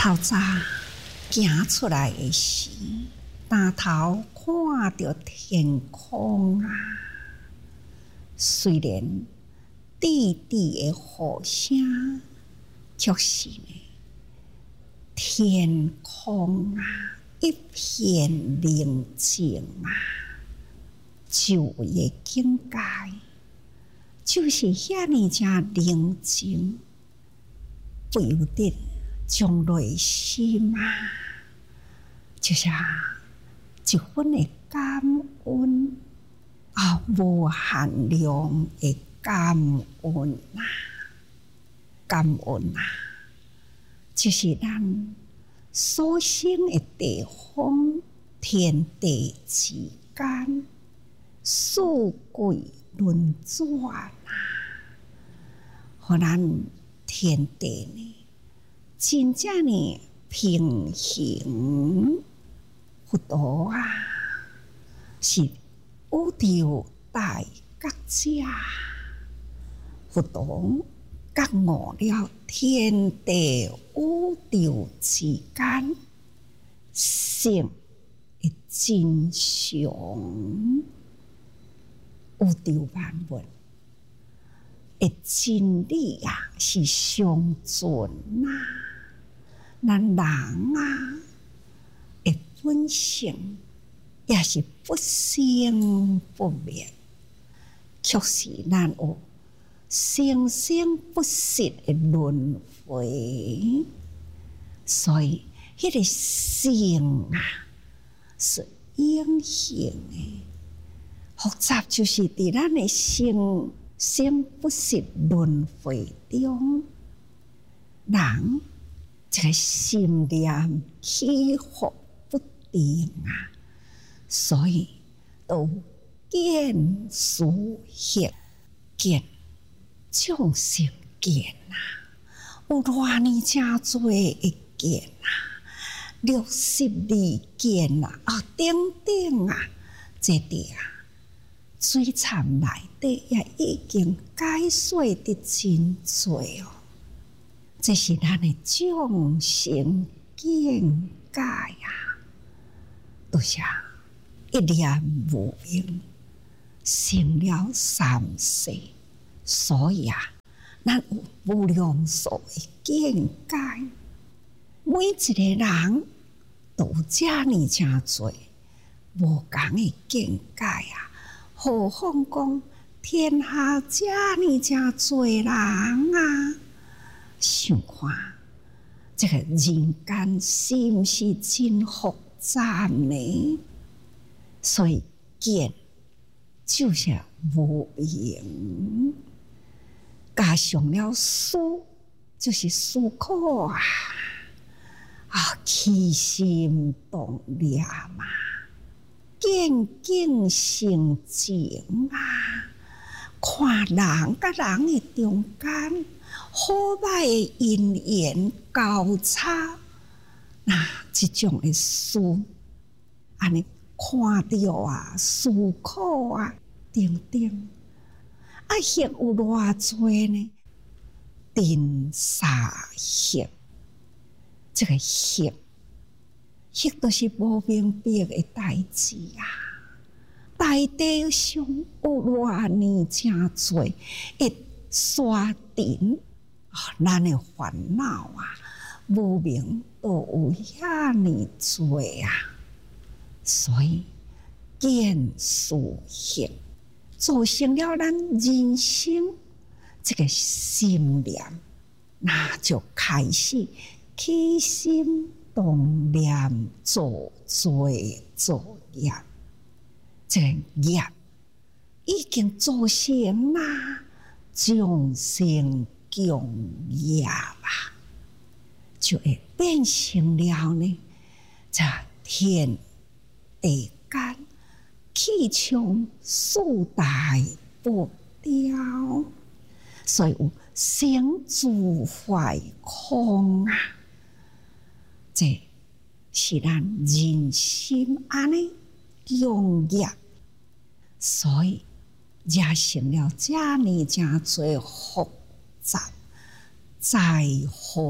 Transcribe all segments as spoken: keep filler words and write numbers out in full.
透早行出来的时，抬头看到天空啊，虽然滴滴的雨声，却是呢，天空啊一片宁静啊，就的境界就是遐尼正宁静，不由得将内心啊，就是啊，一份的感恩啊，无限量的感恩啊，感恩啊，就是咱所生的地方，天地之间，四季轮转啊，互咱天地呢，真正呢平衡佛陀啊，是宇宙大觉者，佛陀觉悟了天地宇宙之间性的真相，宇宙万物的真理啊，是上存啊，咱人啊的本性也是不生不灭，却是咱有生生不息的轮回，所以迄个性啊是永恒的。复杂就是伫咱的生生不息轮回中，人这个心念起伏不定啊，所以都见思惑见众生见啊，有偌尼正多的见啊，六十二见啊，啊，等等啊，这啲啊。水潭内底也已经解说得真多哦，这是咱的众生境界啊！都是一念无明，成了三世，所以啊，咱有无量数的境界，每一个人都有这呢真多无同的境界啊！何况讲天下这呢真多人啊，想看这个人间是毋是真复杂呢？所以见就是无明，加上了思，就是思考啊，啊起心动念嘛。见境生情啊，看人甲人的中间好歹的因缘交叉，那这种的事，安尼看到啊，思考啊，等等，啊，惑有偌多呢？定沙惑，这个惑。迄都是无明白的代志啊！大地上有偌尼真多的沙尘啊，咱的烦恼啊，无明都有遐尼多啊！所以见思惑，造成了咱人生这个心念，那就开始起心动念做作作业，这个业已经造成啦，众生共业啦，就会变成了呢，这天地间气象四大不调，所以有生住坏空啊。这是咱人心安尼用业，所以惹成了这呢真多复杂，灾祸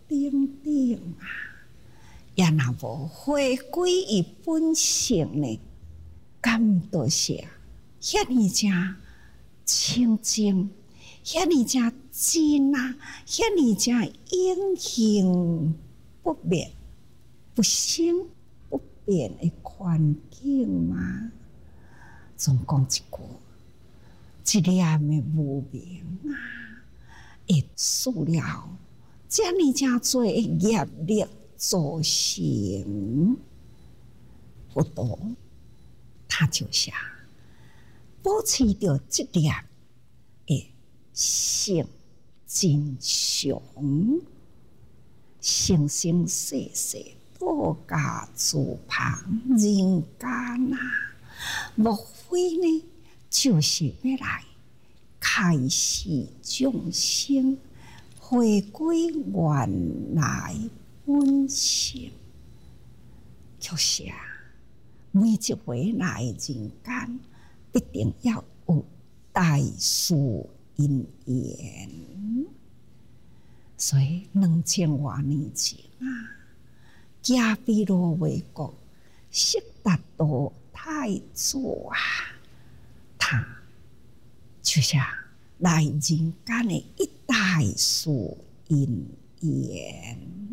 等等啊，也若无回归伊本性呢，感到是遐尼正清净，遐尼正真啊，遐尼正永恒不变、不生不变的环境吗？总讲一句，一念的无明啊，会使了遮尼正多的业力造成不多，他就是保持着这念的性真常，生生世世多加自旁人间啊，莫非呢？就是要来开示众生，回归原来本性。就是啊，每一回来人间，必定要有大事因缘。所以两千多年前啊，迦毗罗卫国悉达多太子啊，他就是来人间的一大事因缘，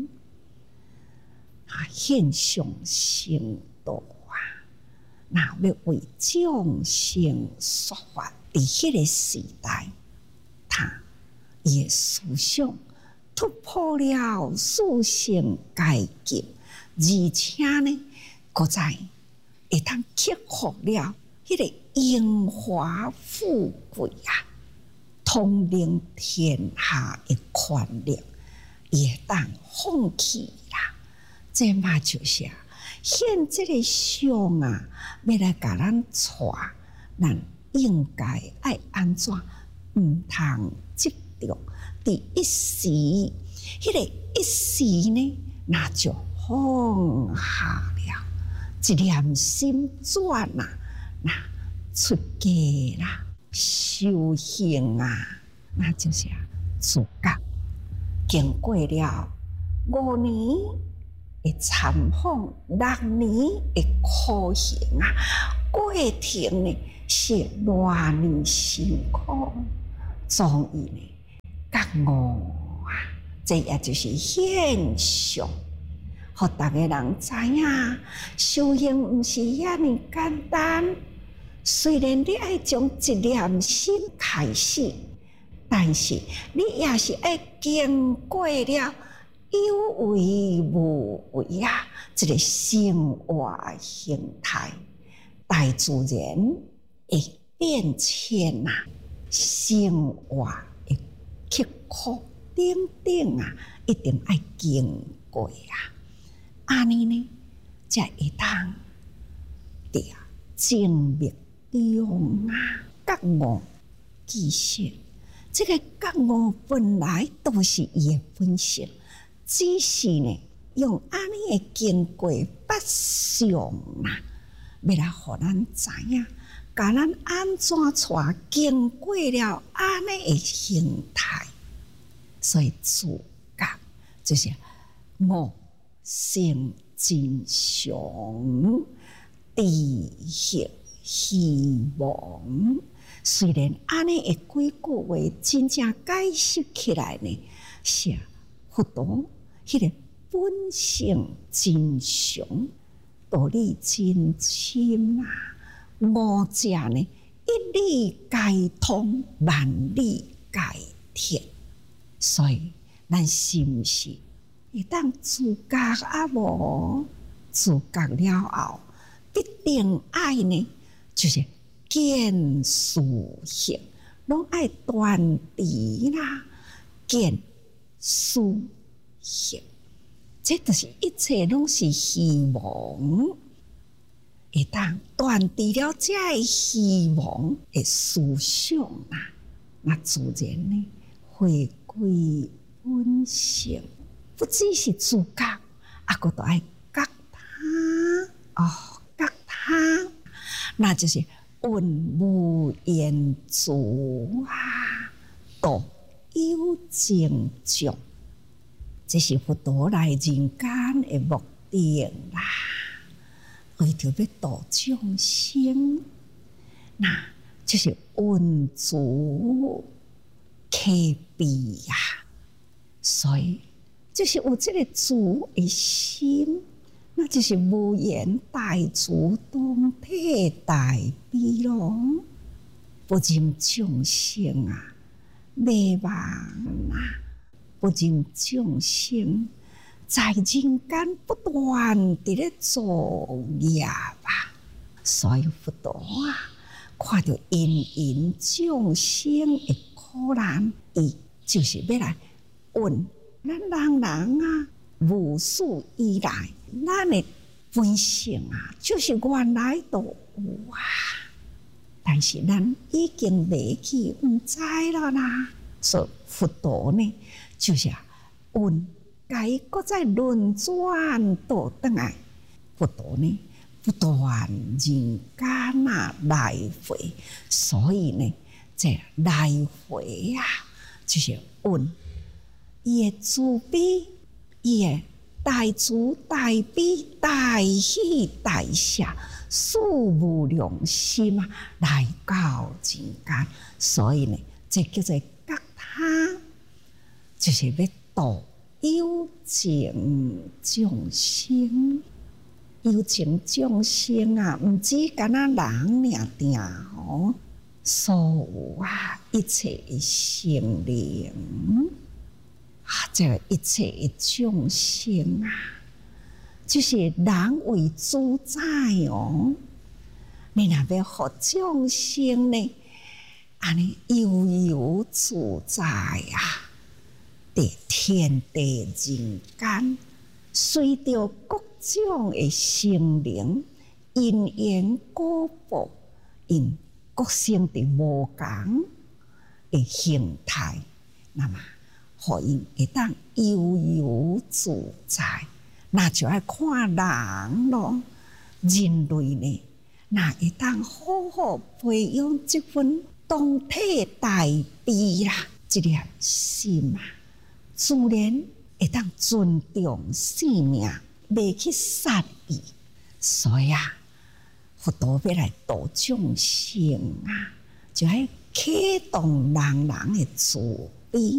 啊，现象成道啊，那要为众生说法。在迄个时代，他也思想突破了四性阶级，而且呢，搁在会当克服了迄个荣华富贵啊，统领天下的权力，也当放弃啦。这嘛就是啊，现这个相啊，要来甲咱带，咱应该爱安怎？毋通执着第一时，迄、那个一时呢，那就放下了，一念心转啊，那出家啦，修行啊，那就是啊，自觉经过了五年的参访，六年的苦行啊，过程呢是偌尼辛苦，终于呢觉悟啊，这也就是现象，互大家人知影，修行毋是遐尼简单。虽然你爱从一念心开始，但是你也是爱经过了有为无为啊，这个生活形态，大自然会变迁啊，生活的刻苦等等啊，一定爱经过啊，安尼呢，才会当对啊，正灭中啊，觉悟其实这个觉悟本来都是伊的本性，只是呢用安尼的经过八相啊，要来互咱知影，甲咱安怎带经过了安尼的形态，所以自觉就是我性真常，知识希望。虽然安尼的几句话真正解释起来呢，是佛陀迄个本性真常，道理真深啊。五者呢，一理解通，万理解铁。所以咱是毋是会当自觉啊？无自觉了后，必定爱呢，就是见事行，拢爱断除啦，见事行，这就是一切拢是希望。会当断除了这个希望的思想啊，那自然呢回归本性，不只是自觉，啊，佫都爱觉他哦，觉他，那就是问无言足啊，度有情众， 这是佛陀来人间的目的啦，为着要度众生，那就是温足谦卑呀。所以，就是有这个足的心，那就是无言大足，当体大悲咯。不忍众生啊，灭亡啊！不忍众生在人间不断地咧造业吧。所以佛陀啊，看到芸芸众生的苦难，伊就是要来问咱人人啊，无始以来，咱的本性啊，就是原来都有啊。但是咱已经离去，唔知了啦。所以佛陀呢，就是问，该搁再轮转倒转来。佛陀呢，不断人间啊来回，所以呢，这来回啊，就是问伊的慈悲，伊的大慈大悲大喜大舍。素无量心啊，来到人间，所以呢，这叫做觉他，就是要度有情众生。有情众生啊，唔止干那人尔定吼，所有啊一切的生灵啊，这个一切的众生啊。就是人为主宰哦，你若要互众生呢，安尼悠悠自在啊，伫天地人间，随着各种的生灵因缘果报，因各生伫无共的形态，那么互因会当悠悠自在。那就要看人咯，人类呢，那会当好好培养这份当体大悲啦，这粒心啊，自然会当尊重生命，袂去杀伊。所以啊，佛陀要来度众生啊，就要启动人人的慈悲。